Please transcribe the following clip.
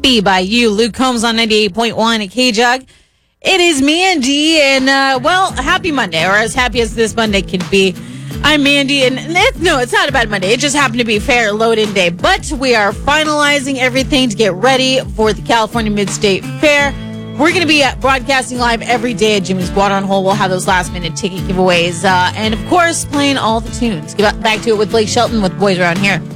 Be by You. Luke Combs on 98.1 at K-Jug. It is Mandy, and, happy Monday, or as happy as this Monday can be. I'm Mandy, and it's not a bad Monday. It just happened to be fair load-in day. But we are finalizing everything to get ready for the California Mid-State Fair. We're going to be broadcasting live every day at Jimmy's Water on Hole. We'll have those last-minute ticket giveaways. And, of course, playing all the tunes. Get back to it with Blake Shelton with Boys Around Here.